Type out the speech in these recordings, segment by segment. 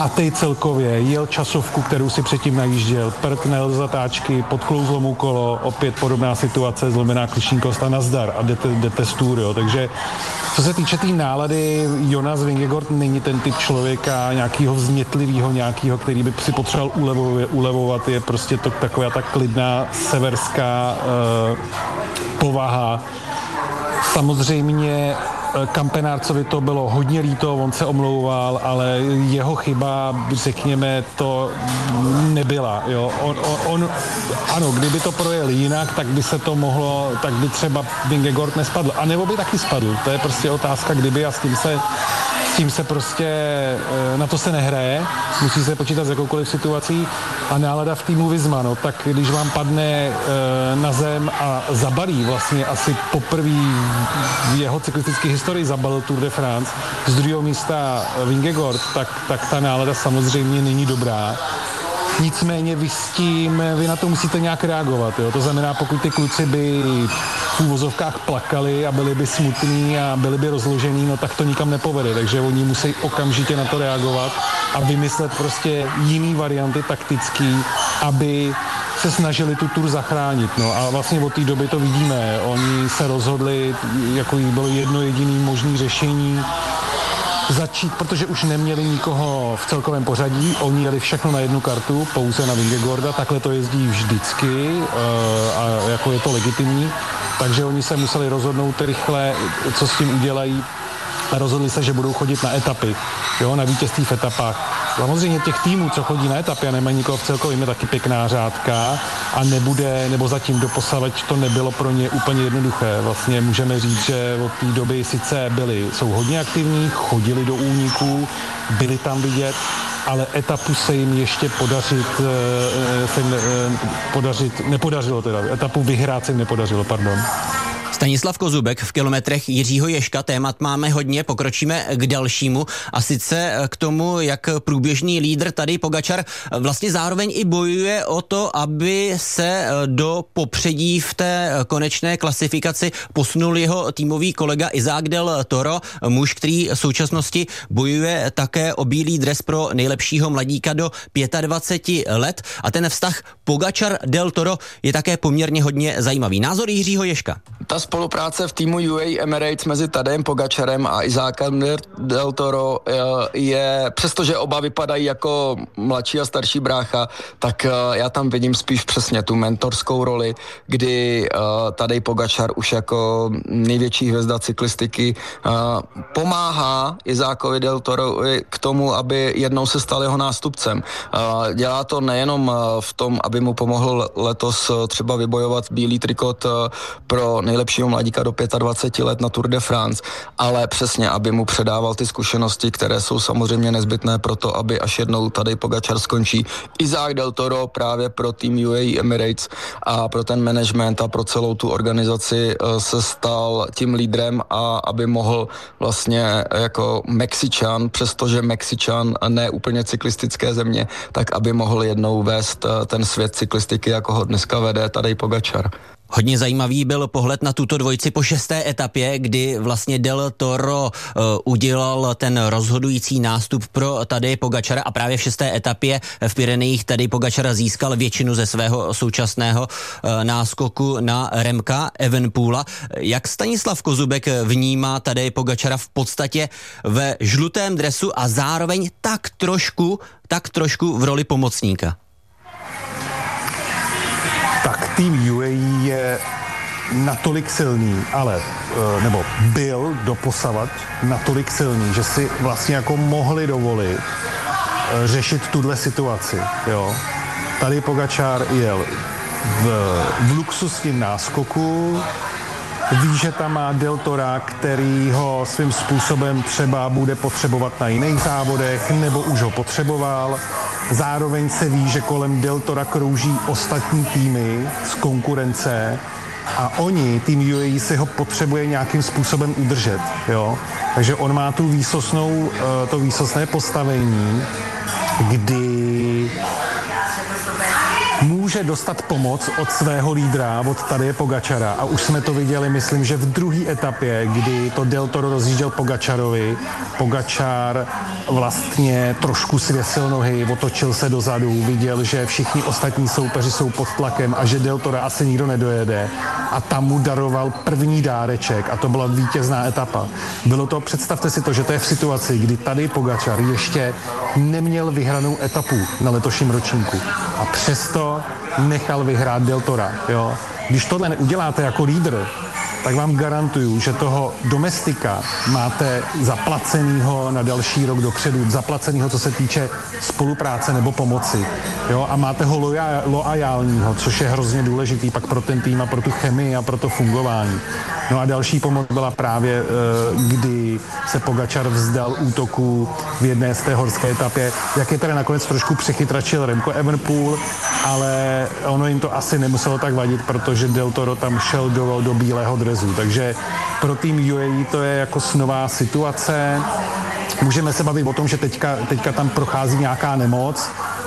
pátý celkově, jel časovku, kterou si předtím najížděl, prknel z zatáčky, podklouzlo mu kolo, opět podobná situace, zlomená klíční kost a nazdar a jdete z tour, jo. Takže co se týče té nálady, Jonas Vingegaard není ten typ člověka nějakého vznětlivého, nějakého, který by si potřeboval ulevovat, je prostě to taková ta klidná severská povaha. Samozřejmě Kampenárcovi to bylo hodně líto, on se omlouval, ale jeho chyba, řekněme, to nebyla. Jo. Ano, kdyby to projel jinak, tak by se to mohlo, tak by třeba Vingegaard nespadl. A nebo by taky spadl. To je prostě otázka, kdyby a s tím se prostě, na to se nehraje, musí se počítat s jakoukoliv situací a nálada v týmu Visma, no, tak když vám padne na zem a zabalí vlastně asi poprvé v jeho cyklistické historii zabalil Tour de France z druhého místa Vingegaard, tak ta nálada samozřejmě není dobrá. Nicméně vy na to musíte nějak reagovat. Jo? To znamená, pokud ty kluci by v úvozovkách plakali a byli by smutní a byli by rozložení, no tak to nikam nepovede. Takže oni musí okamžitě na to reagovat a vymyslet prostě jiný varianty taktický, aby se snažili tu tur zachránit. No a vlastně od té doby to vidíme. Oni se rozhodli, jako bylo jedno jediné možné řešení, začít, protože už neměli nikoho v celkovém pořadí, oni jeli všechno na jednu kartu, pouze na Vingegaarda, takhle to jezdí vždycky a jako je to legitimní, takže oni se museli rozhodnout rychle, co s tím udělají a rozhodli se, že budou chodit na etapy, jo, na vítězství v etapách. Samozřejmě těch týmů, co chodí na etapy a nemají nikoho v celkovém, je taky pěkná řádka a nebude, nebo zatím doposavač to nebylo pro ně úplně jednoduché. Vlastně můžeme říct, že od té doby sice jsou hodně aktivní, chodili do úniků, byli tam vidět, ale etapu se jim ještě nepodařilo teda. Etapu vyhrát se jim nepodařilo, pardon. Stanislav Kozubek v kilometrech Jiřího Ježka, témat máme hodně, pokročíme k dalšímu a sice k tomu, jak průběžný lídr Tadej Pogačar vlastně zároveň i bojuje o to, aby se do popředí v té konečné klasifikaci posunul jeho týmový kolega Isaac del Toro, muž, který v současnosti bojuje také o bílý dres pro nejlepšího mladíka do 25 let a ten vztah Pogačar del Toro je také poměrně hodně zajímavý. Názor Jiřího Ježka. Ta spolupráce v týmu UAE Emirates mezi Tadejem Pogačarem a Isákem del Toro je, přestože oba vypadají jako mladší a starší brácha, tak já tam vidím spíš přesně tu mentorskou roli, kdy Tadej Pogačar už jako největší hvězda cyklistiky pomáhá Isákovi del Toro k tomu, aby jednou se stal jeho nástupcem. Dělá to nejenom v tom, aby mu pomohl letos třeba vybojovat bílý trikot pro nejlepšího mladíka do 25 let na Tour de France, ale přesně, aby mu předával ty zkušenosti, které jsou samozřejmě nezbytné pro to, aby až jednou Tadej Pogačar skončí. Isaac del Toro právě pro tým UAE Emirates a pro ten management a pro celou tu organizaci se stal tím lídrem a aby mohl vlastně jako Mexičan, přestože Mexičan ne úplně cyklistické země, tak aby mohl jednou vést ten svět cyklistiky, jako ho dneska vede Tadej Pogačar. Hodně zajímavý byl pohled na tuto dvojici po 6. etapě, kdy vlastně del Toro udělal ten rozhodující nástup pro Tadeje Pogačara a právě v 6. etapě v Pyrenejích Tadej Pogačar získal většinu ze svého současného náskoku na Remka Evenepoela. Jak Stanislav Kozubek vnímá Tadeje Pogačara v podstatě ve žlutém dresu a zároveň tak trošku v roli pomocníka? Tak tým UAE je natolik silný, nebo byl doposavad natolik silný, že si vlastně jako mohli dovolit řešit tuhle situaci, jo. Tady Pogačar jel v luxusním náskoku, ví, že tam má del Tora, který ho svým způsobem třeba bude potřebovat na jiných závodech, nebo už ho potřeboval. Zároveň se ví, že kolem del Tora krouží ostatní týmy z konkurence a tým UAE si ho potřebuje nějakým způsobem udržet, jo. Takže on má to výsostné postavení, kdy může dostat pomoc od svého lídra, od Tadeje Pogačara. A už jsme to viděli, myslím, že v druhé etapě, kdy to Del Toro rozjížděl Pogačarovi. Pogačar vlastně trošku svěsil nohy, otočil se dozadu, viděl, že všichni ostatní soupeři jsou pod tlakem a že Del Tora asi nikdo nedojede. A tam mu daroval první dáreček a to byla vítězná etapa. Bylo to, představte si to, že to je v situaci, kdy Tadej Pogačar ještě neměl vyhranou etapu na letošním ročníku. A přesto nechal vyhrát Del Tora. Jo? Když tohle neuděláte jako lídr, tak vám garantuju, že toho domestika máte zaplacenýho na další rok dopředu, zaplacenýho, co se týče spolupráce nebo pomoci. Jo? A máte ho loajálního, což je hrozně důležitý pak pro ten tým a pro tu chemii a pro to fungování. No a další pomoc byla právě, kdy se Pogačar vzdal útoku v jedné z té horské etapě, jak je tady nakonec trošku přechytračil Remco Evenepoel, ale ono jim to asi nemuselo tak vadit, protože Del Toro tam šel do bílého dresu. Takže pro tým UAE to je jako snová situace. Můžeme se bavit o tom, že teďka tam prochází nějaká nemoc,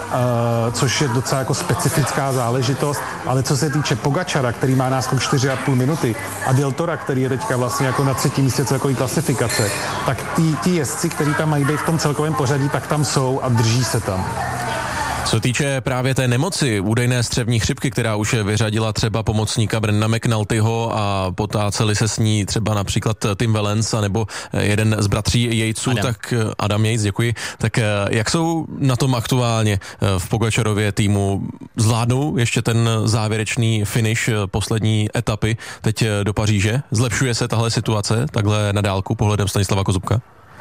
což je docela jako specifická záležitost, ale co se týče Pogačara, který má náskok 4,5 minuty a Del Tora, který je teďka vlastně jako na 3. místě celkové klasifikace, tak ti jezdci, kteří tam mají být v tom celkovém pořadí, tak tam jsou a drží se tam. Co týče právě té nemoci, údajné střevní chřipky, která už vyřadila třeba pomocníka Brendana McNultyho a potáceli se s ní třeba například Tim Wellens nebo jeden z bratří Yatesů, tak Adam Yates, děkuji. Tak jak jsou na tom aktuálně v Pogačarově týmu? Zvládnou ještě ten závěrečný finish poslední etapy teď do Paříže? Zlepšuje se tahle situace takhle na dálku pohledem Stanislava Kozubka?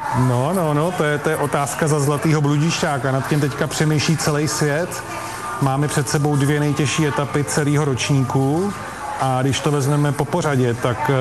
No, to je otázka za zlatýho bludišťáka, nad tím teďka přemýšlí celý svět. Máme před sebou 2 nejtěžší etapy celého ročníku a když to vezmeme po pořadě,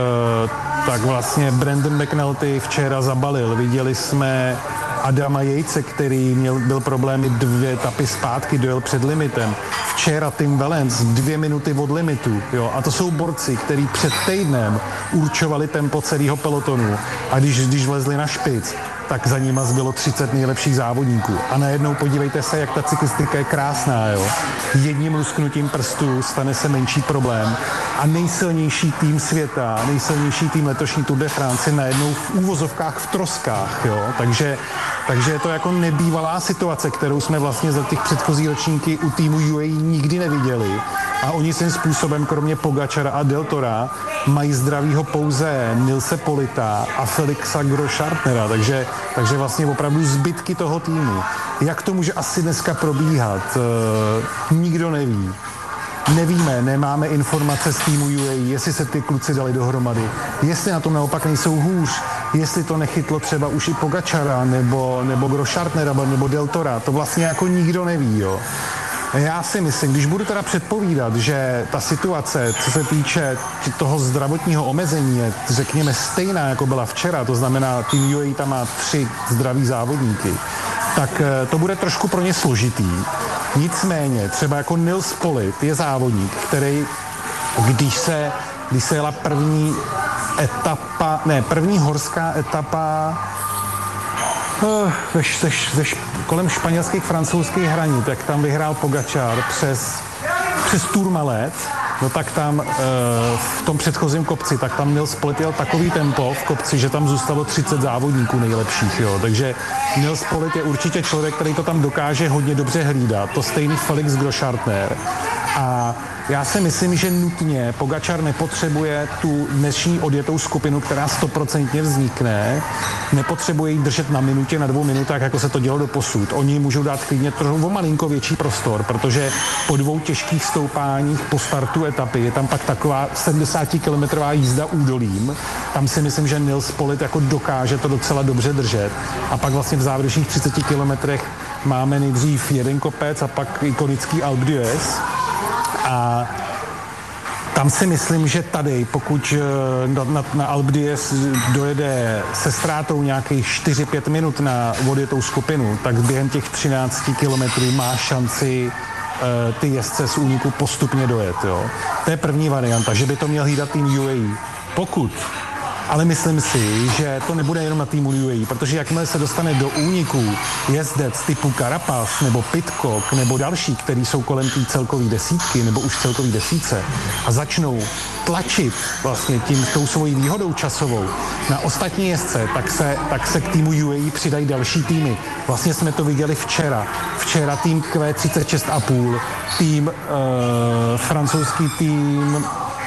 tak vlastně Brendan McNulty včera zabalil. Viděli jsme Adama Yatese, který byl problémy 2 etapy zpátky, dojel před limitem. Včera Tim Wellens 2 minuty od limitu. Jo? A to jsou borci, kteří před týdnem určovali tempo celého pelotonu. A když vlezli na špic, tak za nima zbylo 30 nejlepších závodníků. A najednou podívejte se, jak ta cyklistika je krásná. Jo? Jedním lusknutím prstů stane se menší problém. A nejsilnější tým světa, nejsilnější tým letošní Tour de France najednou v úvozovkách v troskách. Jo? Takže je to jako nebývalá situace, kterou jsme vlastně za těch předchozí ročníky u týmu UAE nikdy neviděli. A oni svým způsobem, kromě Pogačara a Del Tora, mají zdravýho pouze Nilse Polita a Felixa Groschartnera, takže vlastně opravdu zbytky toho týmu. Jak to může asi dneska probíhat? Nikdo neví. Nevíme, nemáme informace z týmu UAE, jestli se ty kluci dali dohromady, jestli na tom naopak nejsou hůř, jestli to nechytlo třeba už i Pogačara nebo Groschartnera nebo Del Tora, to vlastně jako nikdo neví, jo. Já si myslím, když budu teda předpovídat, že ta situace, co se týče toho zdravotního omezení, je, řekněme, stejná, jako byla včera, to znamená, tým UAE tam má 3 zdraví závodníky, tak to bude trošku pro ně složitý. Nicméně, třeba jako Nils Polit je závodník, který, když se jela první horská etapa kolem španělských francouzských hranic, tak tam vyhrál Pogačar přes Tourmalet, no tak tam v tom předchozím kopci, tak tam Nils Polit jel takový tempo v kopci, že tam zůstalo 30 závodníků nejlepších, jo. Takže Nils Polit je určitě člověk, který to tam dokáže hodně dobře hlídat. To stejný Felix Groschartner. A já si myslím, že nutně Pogačar nepotřebuje tu dnešní odjetou skupinu, která 100% vznikne, nepotřebuje ji držet na minutě, na 2 minutách, jako se to dělo doposud. Oni můžou dát klidně trochu malinko větší prostor, protože po 2 těžkých stoupáních po startu etapy je tam pak taková 70-kilometrová jízda údolím. Tam si myslím, že Nils Polit jako dokáže to docela dobře držet. A pak vlastně v závěrečných 30 kilometrech máme nejdřív jeden kopec a pak ikonický Alpe d'Huez. A tam si myslím, že tady, pokud na Alpe d'Huez dojede se ztrátou nějakých 4-5 minut na odjetou skupinu, tak během těch 13 kilometrů má šanci ty jezdce z úniku postupně dojet. Jo. To je první varianta, že by to měl hlídat tým UAE. Pokud Ale myslím si, že to nebude jenom na týmu UAE, protože jakmile se dostane do úniků jezdec typu Carapaz nebo Pidcock nebo další, který jsou kolem té celkové desítky nebo už celkové desítce a začnou tlačit vlastně tou svojí výhodou časovou na ostatní jezdce, tak se k týmu UAE přidají další týmy. Vlastně jsme to viděli včera. Včera tým Q36,5, tým francouzský tým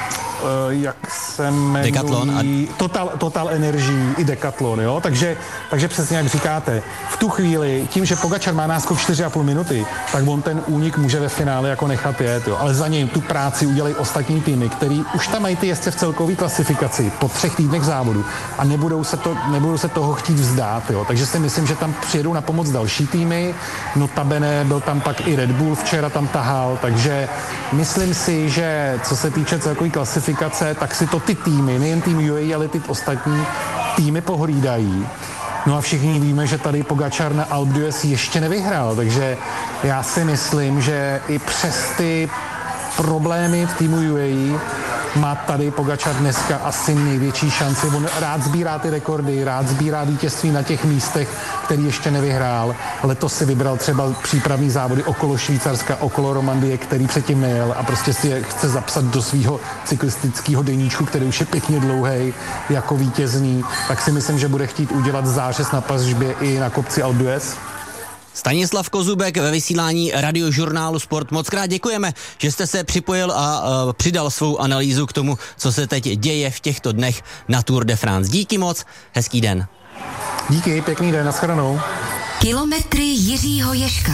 jak se jmenují... Decathlon Total Energy i Decathlon, jo? Takže přesně jak říkáte, v tu chvíli, tím, že Pogačar má náskok 4,5 minuty, tak on ten únik může ve finále jako nechat jet, jo? Ale za něj tu práci udělají ostatní týmy, který už tam mají ty jezdce v celkové klasifikaci po 3 týdnech závodu a nebudou se toho chtít vzdát, jo? Takže si myslím, že tam přijedou na pomoc další týmy, notabene byl tam pak i Red Bull, včera tam tahal, takže myslím si, že co se týče celkové klasifikace, tak si to ty týmy, nejen tým UAE, ale ty ostatní týmy pohlídají. No a všichni víme, že tady Pogačar na Alpe d'Huez ještě nevyhrál, takže já si myslím, že i přes ty problémy v týmu UAE má tady Pogačar dneska asi největší šanci. On rád sbírá ty rekordy, rád sbírá vítězství na těch místech, který ještě nevyhrál. Letos si vybral třeba přípravní závody okolo Švýcarska, okolo Romandie, který předtím nejel a prostě si je chce zapsat do svého cyklistického deníčku, který už je pěkně dlouhý jako vítězný. Tak si myslím, že bude chtít udělat zářez na pažbě i na kopci Alpe d'Huez. Stanislav Kozubek ve vysílání Radiožurnálu Sport. Moc krát děkujeme, že jste se připojil a přidal svou analýzu k tomu, co se teď děje v těchto dnech na Tour de France. Díky moc, hezký den. Díky, pěkný den, nashledanou. Kilometry Jiřího Ježka.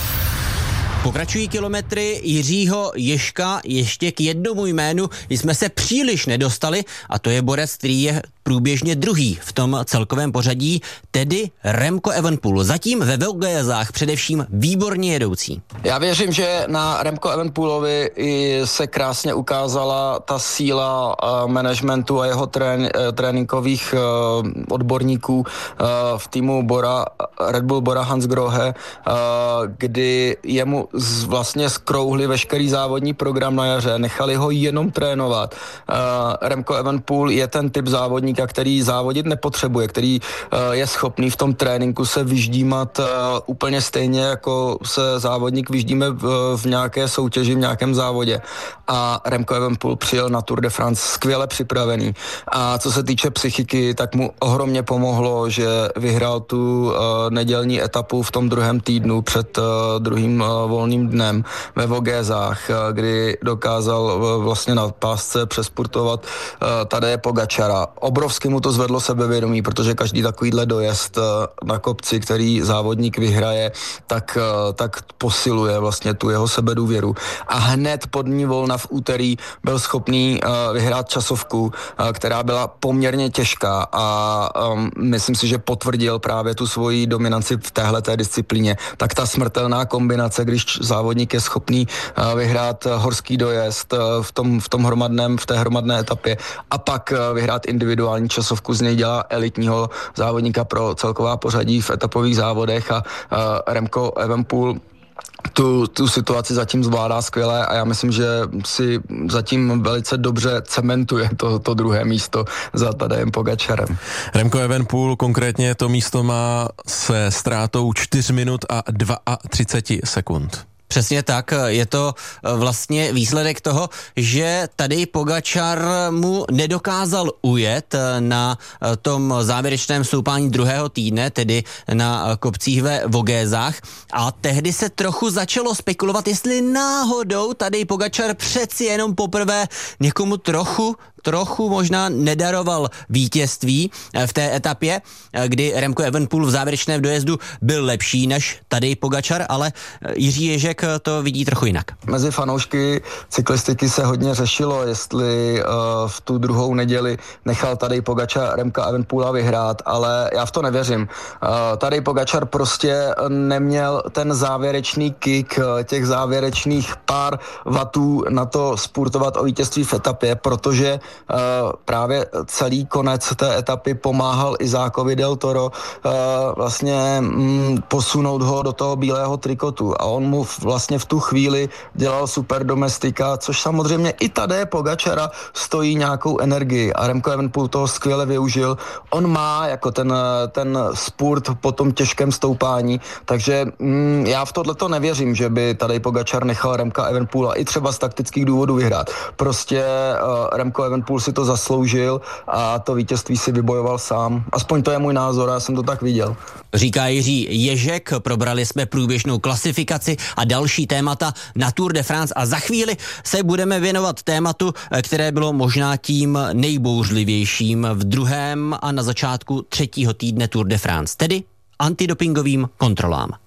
Pokračují kilometry Jiřího Ježka, ještě k jednomu jménu jsme se příliš nedostali a to je borec, který je průběžně druhý v tom celkovém pořadí, tedy Remco Evenepoel. Zatím ve Vogésách především výborně jedoucí. Já věřím, že na Remco Evenepoelovi se krásně ukázala ta síla managementu a jeho tréninkových odborníků v týmu Red Bull Bora Hansgrohe, kdy jemu vlastně skrouhli veškerý závodní program na jaře, nechali ho jenom trénovat. Remco Evenepoel je ten typ závodníka, který závodit nepotřebuje, který je schopný v tom tréninku se vyždímat úplně stejně, jako se závodník vyždíme v nějaké soutěži, v nějakém závodě. A Remco Evenepoel přijel na Tour de France skvěle připravený. A co se týče psychiky, tak mu ohromně pomohlo, že vyhrál tu nedělní etapu v tom druhém týdnu před druhým volným dnem ve Vogésách, kdy dokázal vlastně na pásce přespurtovat Tadeje Pogačara. Obrovsky mu to zvedlo sebevědomí, protože každý takovýhle dojezd na kopci, který závodník vyhraje, tak posiluje vlastně tu jeho sebedůvěru. A hned pod ní volna v úterý byl schopný vyhrát časovku, která byla poměrně těžká a myslím si, že potvrdil právě tu svoji dominanci v téhleté disciplíně. Tak ta smrtelná kombinace, když závodník je schopný vyhrát horský dojezd v té hromadné etapě a pak vyhrát individuální časovku, z něj dělá elitního závodníka pro celková pořadí v etapových závodech a Remco Evenepoel tu situaci zatím zvládá skvěle a já myslím, že si zatím velice dobře cementuje to druhé místo za Tadejem Pogačarem. Remco Evenepoel konkrétně to místo má se ztrátou 4 minut a 32 sekund. Přesně tak, je to vlastně výsledek toho, že tady Pogačar mu nedokázal ujet na tom závěrečném stoupání druhého týdne, tedy na kopcích ve Vogésách a tehdy se trochu začalo spekulovat, jestli náhodou tady Pogačar přeci jenom poprvé někomu trochu možná nedaroval vítězství v té etapě, kdy Remco Evenepoel v závěrečném dojezdu byl lepší než tady Pogačar, ale Jiří Ježek to vidí trochu jinak. Mezi fanoušky cyklistiky se hodně řešilo, jestli v tu druhou neděli nechal tady Pogačar Remca Evenepoela vyhrát, ale já v to nevěřím. Tady Pogačar prostě neměl ten závěrečný kick, těch závěrečných pár vatů na to spurtovat o vítězství v etapě, protože právě celý konec té etapy pomáhal Izákovi Del Toro vlastně posunout ho do toho bílého trikotu a on mu vlastně v tu chvíli dělal super domestika, což samozřejmě i Tadeje Pogačara stojí nějakou energii a Remco Evenepoel toho skvěle využil. On má jako ten spurt po tom těžkém stoupání, takže já v tohleto nevěřím, že by Tadej Pogačar nechal Remka Evenepoela i třeba z taktických důvodů vyhrát. Prostě Remco Evenepoel si to zasloužil a to vítězství si vybojoval sám. Aspoň to je můj názor, já jsem to tak viděl. Říká Jiří Ježek, probrali jsme průběžnou klasifikaci a další témata na Tour de France a za chvíli se budeme věnovat tématu, které bylo možná tím nejbouřlivějším v druhém a na začátku třetího týdne Tour de France, tedy antidopingovým kontrolám.